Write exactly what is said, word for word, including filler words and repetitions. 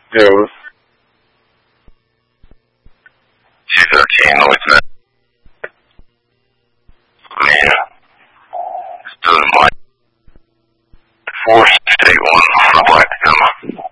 Yeah. two thirteen, Lloyd's Met. Yeah. It's doing my four six eight one.